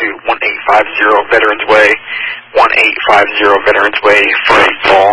to 1850 Veterans Way, 1850 Veterans Way for a call.